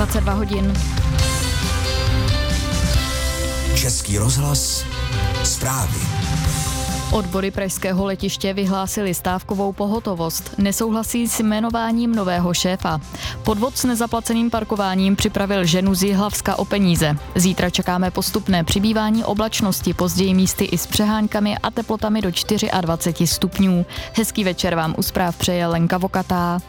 22 hodin. Český rozhlas, zprávy. Odbory pražského letiště vyhlásily stávkovou pohotovost. Nesouhlasí s jmenováním nového šéfa. Podvod s nezaplaceným parkováním připravil ženu z Jihlavska o peníze. Zítra čekáme postupné přibývání oblačnosti, později místy i s přeháňkami a teplotami do 24 stupňů. Hezký večer vám u zpráv přeje Lenka Vokatá.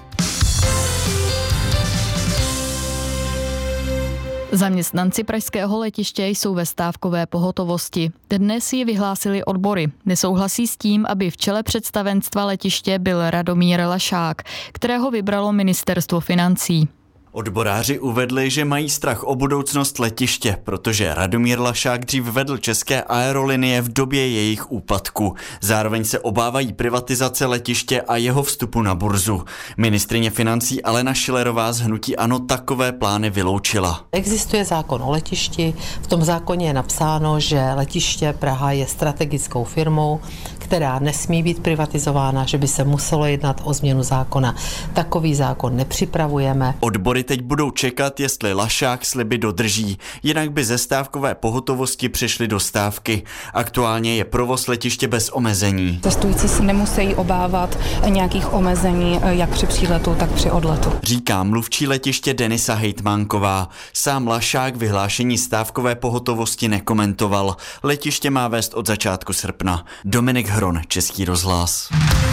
Zaměstnanci pražského letiště jsou ve stávkové pohotovosti. Dnes ji vyhlásili odbory. Nesouhlasí s tím, aby v čele představenstva letiště byl Radomír Lašák, kterého vybralo ministerstvo financí. Odboráři uvedli, že mají strach o budoucnost letiště, protože Radomír Lašák dřív vedl České aerolinie v době jejich úpadku. Zároveň se obávají privatizace letiště a jeho vstupu na burzu. Ministryně financí Alena Schillerová z hnutí ANO takové plány vyloučila. Existuje zákon o letišti, v tom zákoně je napsáno, že letiště Praha je strategickou firmou, která nesmí být privatizována, že by se muselo jednat o změnu zákona. Takový zákon nepřipravujeme. Odbory teď budou čekat, jestli Lašák sliby dodrží, jinak by ze stávkové pohotovosti přešli do stávky. Aktuálně je provoz letiště bez omezení. Cestující si nemusí obávat nějakých omezení, jak při příletu, tak při odletu. Říká mluvčí letiště Denisa Hejtmánková. Sám Lašák vyhlášení stávkové pohotovosti nekomentoval. Letiště má vést od začátku srpna. Dominik Hron, Český rozhlas.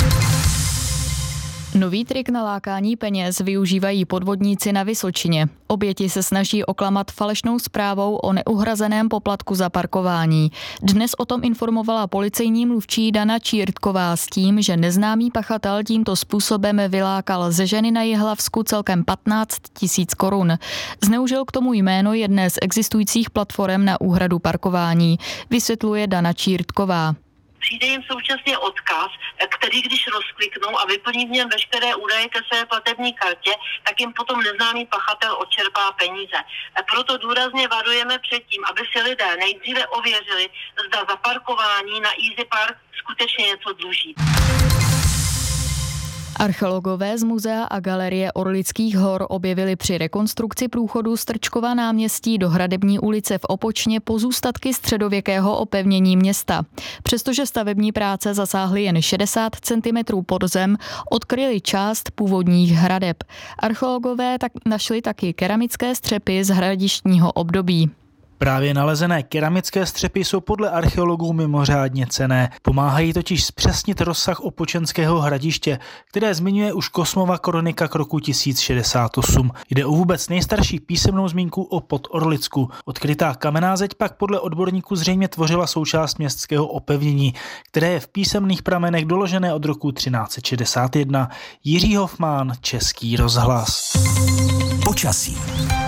Nový trik na lákání peněz využívají podvodníci na Vysočině. Oběti se snaží oklamat falešnou zprávou o neuhrazeném poplatku za parkování. Dnes o tom informovala policejní mluvčí Dana Čírtková s tím, že neznámý pachatel tímto způsobem vylákal ze ženy na Jihlavsku celkem 15 000 korun. Zneužil k tomu jméno jedné z existujících platform na úhradu parkování, vysvětluje Dana Čírtková. Přijde jim současně odkaz, který když rozkliknou a vyplní v něm veškeré údaje ke své platební kartě, tak jim potom neznámý pachatel odčerpá peníze. Proto důrazně varujeme před tím, aby si lidé nejdříve ověřili, zda za parkování na Easy Park skutečně něco dluží. Archeologové z muzea a galerie Orlických hor objevili při rekonstrukci průchodu Strčkova náměstí do Hradební ulice v Opočně pozůstatky středověkého opevnění města. Přestože stavební práce zasáhly jen 60 cm pod zem, odkryli část původních hradeb. Archeologové tak našli taky keramické střepy z hradištního období. Právě nalezené keramické střepy jsou podle archeologů mimořádně cenné. Pomáhají totiž zpřesnit rozsah opočenského hradiště, které zmiňuje už Kosmova kronika k roku 1068. Jde o vůbec nejstarší písemnou zmínku o Podorlicku. Odkrytá kamenná zeď pak podle odborníků zřejmě tvořila součást městského opevnění, které je v písemných pramenech doložené od roku 1361. Jiří Hofmann, Český rozhlas. Počasí.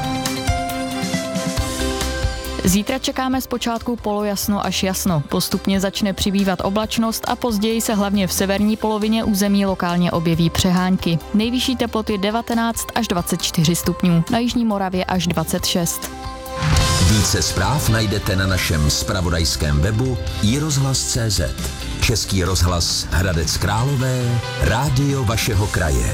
Zítra čekáme zpočátku polojasno až jasno. Postupně začne přibývat oblačnost a později se hlavně v severní polovině území lokálně objeví přehánky. Nejvyšší teploty 19 až 24 stupňů, na jižní Moravě až 26. Více zpráv najdete na našem zpravodajském webu iRozhlas.cz. Český rozhlas Hradec Králové, rádio vašeho kraje.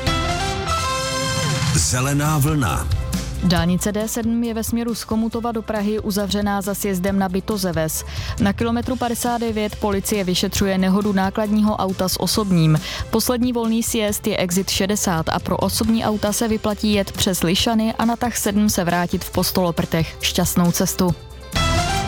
Zelená vlna. Dálnice D7 je ve směru z Chomutova do Prahy uzavřená za sjezdem na Bytozeves. Na kilometru 59 policie vyšetřuje nehodu nákladního auta s osobním. Poslední volný sjezd je exit 60 a pro osobní auta se vyplatí jet přes Lišany a na tah 7 se vrátit v Postoloprtech. Šťastnou cestu.